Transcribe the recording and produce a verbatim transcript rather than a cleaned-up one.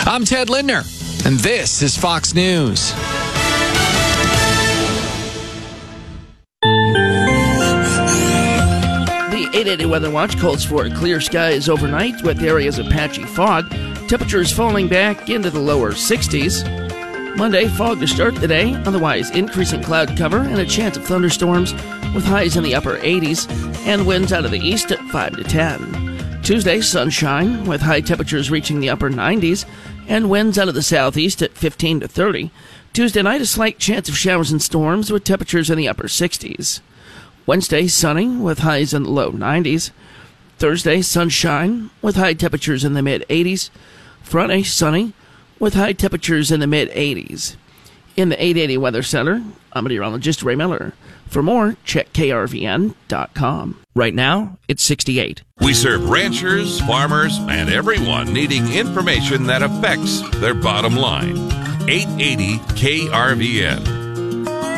I'm Ted Lindner, and this is Fox News. The eight eighty Weather Watch calls for clear skies overnight with areas of patchy fog. Temperatures falling back into the lower sixties. Monday, fog to start the day, otherwise increasing cloud cover and a chance of thunderstorms with highs in the upper eighties and winds out of the east at five to ten. Tuesday, sunshine with high temperatures reaching the upper nineties and winds out of the southeast at fifteen to thirty. Tuesday night, a slight chance of showers and storms with temperatures in the upper sixties. Wednesday, sunny with highs in the low nineties. Thursday, sunshine with high temperatures in the mid eighties. Friday, sunny with high temperatures in the mid eighties. In the eight eighty Weather Center, I'm meteorologist Ray Miller. For more, check K R V N dot com. Right now, it's sixty-eight. We serve ranchers, farmers, and everyone needing information that affects their bottom line. eight eighty K R V N.